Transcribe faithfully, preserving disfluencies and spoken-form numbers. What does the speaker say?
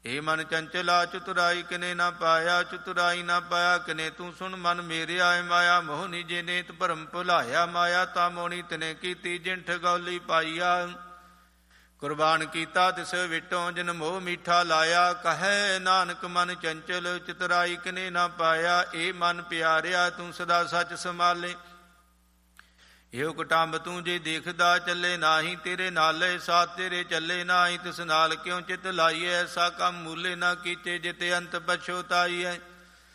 ਏ ਮਨ ਚੰਚਲਾ ਚਤੁਰਾਈ ਕਿਨੇ ਨਾ ਪਾਇਆ, ਚਤੁਰਾਈ ਨਾ ਪਾਇਆ ਕਿਨੇ ਤੂੰ ਸੁਣ ਮਨ ਮੇਰਿਆ। ਏ ਮਾਇਆ ਮੋਹ ਨਿਜੇ ਨੇਤ ਭਰਮ ਭੁਲਾਇਆ, ਮਾਇਆ ਤਾ ਮੋਣੀ ਤਿਨੇ ਕੀਤੀ ਜਿਨ ਠਗੌਲੀ ਪਾਈਆ। ਕੁਰਬਾਨ ਕੀਤਾ ਤਿਸ ਵਿਟੋਂ ਜਿਨ ਮੋਹ ਮੀਠਾ ਲਾਇਆ, ਕਹੈ ਨਾਨਕ ਮਨ ਚੰਚਲ ਚਤੁਰਾਈ ਕਿਨੇ ਨਾ ਪਾਇਆ। ਏ ਮਨ ਪਿਆਰਿਆ ਤੂੰ ਸਦਾ ਸੱਚ ਸੰਭਾਲੇ, ਇਹੋ ਕੁਟੰਬ ਤੂੰ ਜੇ ਦੇਖਦਾ ਚੱਲੇ ਨਾਹੀ, ਤੇਰੇ ਨਾਲੇ ਸਾਥ ਤੇਰੇ ਚੱਲੇ ਨਾਹੀ। ਤਿਸ ਨਾਲ ਕਿਉਂ ਚਿਤ ਲਾਈਐ, ਐਸਾ ਕੰਮ ਮੂਲੇ ਨਾ ਕੀਤੇ ਜਿਤੇ ਅੰਤ ਪਛੋਤਾਈਐ।